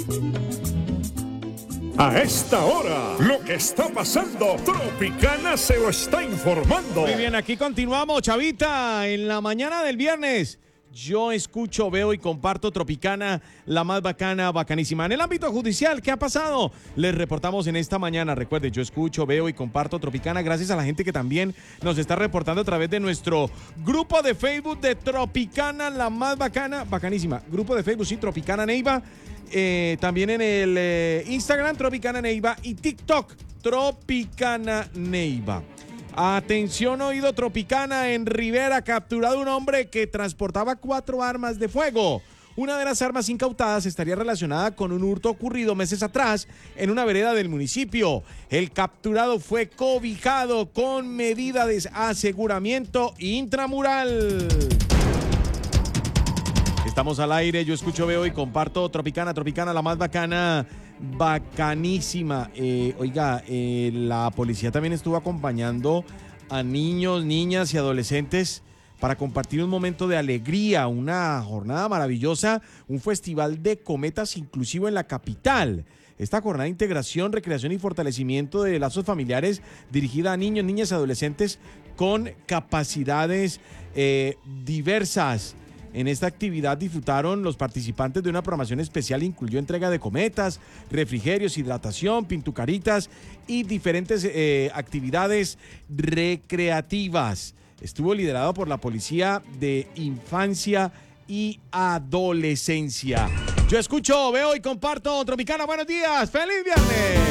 A esta hora, lo que está pasando, Tropicana se lo está informando. Muy bien, aquí continuamos, Chavita, en la mañana del viernes. Yo escucho, veo y comparto Tropicana, la más bacana, bacanísima. En el ámbito judicial, ¿qué ha pasado? Les reportamos en esta mañana. Recuerde, yo escucho, veo y comparto Tropicana gracias a la gente que también nos está reportando a través de nuestro grupo de Facebook de Tropicana, la más bacana, bacanísima. Grupo de Facebook, sí, Tropicana Neiva. También en el Instagram, Tropicana Neiva, y TikTok, Tropicana Neiva. Atención, oído, Tropicana. En Rivera, capturado un hombre que transportaba 4 armas de fuego. Una de las armas incautadas estaría relacionada con un hurto ocurrido meses atrás en una vereda del municipio. El capturado fue cobijado con medida de aseguramiento intramural. Estamos al aire, yo escucho, veo y comparto Tropicana, Tropicana, la más bacana, bacanísima. La policía también estuvo acompañando a niños, niñas y adolescentes para compartir un momento de alegría, una jornada maravillosa, un festival de cometas inclusivo en la capital. Esta jornada de integración, recreación y fortalecimiento de lazos familiares dirigida a niños, niñas y adolescentes con capacidades diversas. En esta actividad disfrutaron los participantes de una programación especial, incluyó entrega de cometas, refrigerios, hidratación, pintucaritas y diferentes actividades recreativas. Estuvo liderado por la Policía de Infancia y Adolescencia. Yo escucho, veo y comparto Tropicana. Buenos días, ¡feliz viernes!